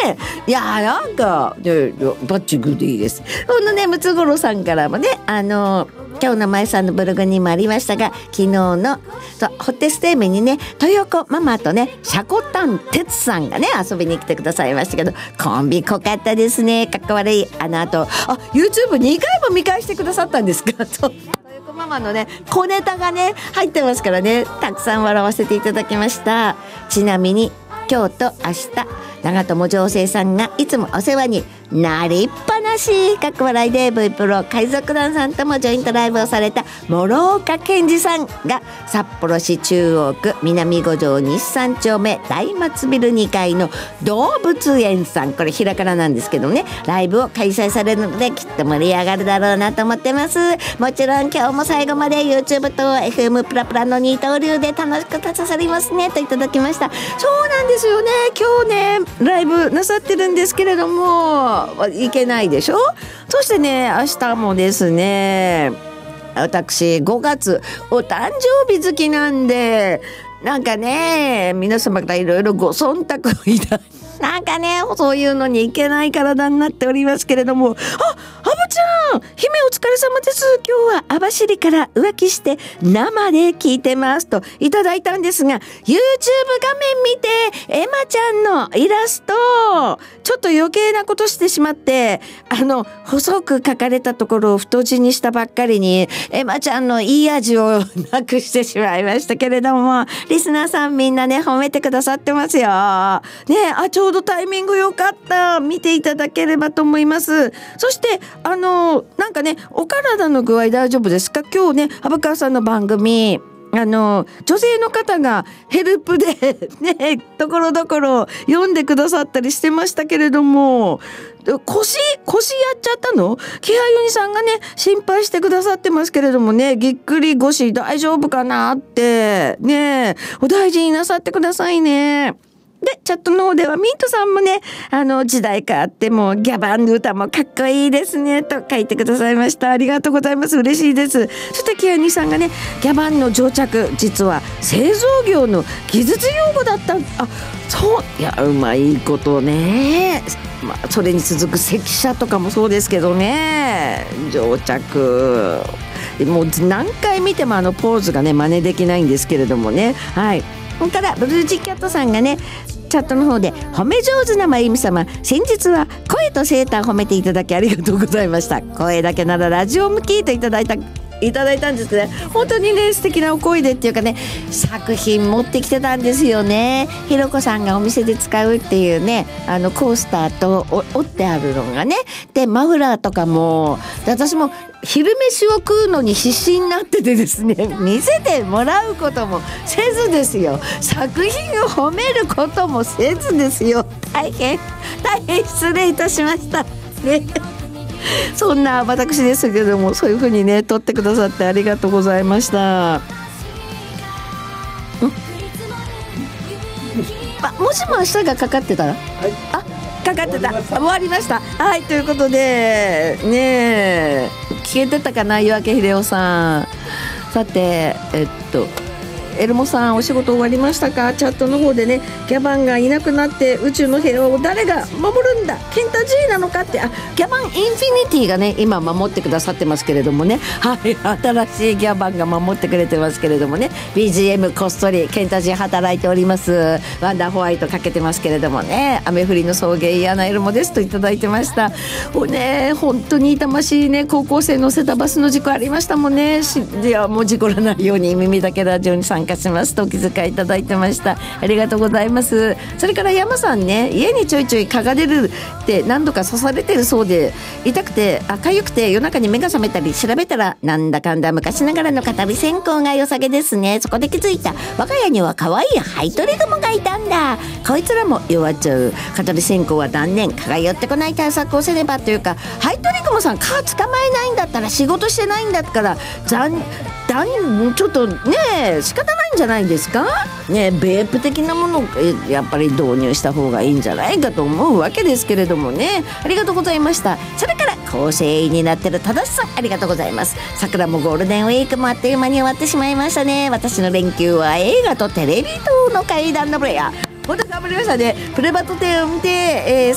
いやなんかでバッチグでいいです。このねムツゴロウさんからもね今日のまえさんのブログにもありましたが、昨日のホテステーメにね豊子ママとねシャコタンテツさんがね遊びに来てくださいましたけど、コンビ濃かったですね。かっこ悪い。あとYouTube2 回も見返してくださったんですか。そう豊子ママのね小ネタがね入ってますからね、たくさん笑わせていただきました。ちなみに今日と明日長友情勢さんがいつもお世話になりっぱなしかっこ笑いで V プロ海賊団さんともジョイントライブをされた諸岡健二さんが札幌市中央区南五条西三丁目大松ビル2階の動物園さん、これひらがななんですけどね、ライブを開催されるのできっと盛り上がるだろうなと思ってます。もちろん今日も最後まで YouTube と FM プラプラの二刀流で楽しく立たさりますねといただきました。そうなんですよね、今日ねライブなさってるんですけれどもいけないでしょ。そしてね明日もですね、私5月お誕生日好きなんで、なんかね皆様からいろいろご忖度をいただいて、なんかねそういうのにいけない体になっておりますけれども、アバちゃん姫お疲れ様です。今日は網走から浮気して生で聞いてますといただいたんですが、 YouTube 画面見てエマちゃんのイラストちょっと余計なことしてしまって、細く書かれたところを太字にしたばっかりにエマちゃんのいい味をなくしてしまいましたけれども、リスナーさんみんなね褒めてくださってますよね。ちょうどタイミング良かった、見ていただければと思います。そしてなんかねお体の具合大丈夫ですか。今日ね虻川さんの番組女性の方がヘルプでねところどころ読んでくださったりしてましたけれども、腰やっちゃったの？気配ユニさんがね心配してくださってますけれどもね、ぎっくり腰大丈夫かなってね、お大事になさってくださいね。でチャットの方ではミントさんもね時代変わってもギャバンの歌もかっこいいですねと書いてくださいました。ありがとうございます、嬉しいです。そしてキアニさんがねギャバンの蒸着実は製造業の技術用語だった。そういやうまいことね、それに続く積車とかもそうですけどね、蒸着もう何回見てもポーズがね真似できないんですけれどもね。はい、ここからブルージーキャットさんがねチャットの方で褒め上手なまゆみ様、先日は声とセーター褒めていただきありがとうございました。声だけならラジオ向きといただいたんですね。本当にね素敵なお声でっていうかね、作品持ってきてたんですよね。ひろこさんがお店で使うっていうねコースターと折ってあるのがね、でマフラーとかもで、私も昼飯を食うのに必死になっててですね、見せてもらうこともせずですよ、作品を褒めることもせずですよ、大変失礼いたしましたね。そんな私ですけども、そういう風にね撮ってくださってありがとうございました。もしも明日がかかってたら、かかってた、終わりました。はい、ということでね聞けてたかな、岩家秀夫さん。さてエルモさんお仕事終わりましたか。チャットの方でねギャバンがいなくなって宇宙の平和を誰が守るんだ、ケンタ G なのかって、ギャバンインフィニティがね今守ってくださってますけれどもね、はい、新しいギャバンが守ってくれてますけれどもね、 BGM こっそりケンタ G 働いております。ワンダーホワイトかけてますけれどもね、雨降りの送迎嫌なエルモですといただいてました。本当に痛ましいね高校生乗せたバスの事故ありましたもんね。いやもう事故らないように耳だけラジオに参加しますとお気遣いいただいてました。ありがとうございます。それから山さんね、家にちょいちょい蚊が出るって何度か刺されてるそうで、痛くて痒くて夜中に目が覚めたり、調べたらなんだかんだ昔ながらのカタリ線香が良さげですね。そこで気づいた、我が家には可愛いハイトリグモがいたんだ。こいつらも弱っちゃう。カタリ線香は断念、蚊が寄ってこない対策をせねばというか、ハイトリグモさん蚊捕まえないんだったら仕事してないんだからちょっとね仕方ないんじゃないですかね。ベープ的なものをやっぱり導入した方がいいんじゃないかと思うわけですけれどもね。ありがとうございました。それから構成員になってる正さん、ありがとうございます。桜もゴールデンウィークもあっという間に終わってしまいましたね。私の連休は映画とテレビ塔の階段のプレイヤー、本当に頑張りましたね。プレバト展を見て、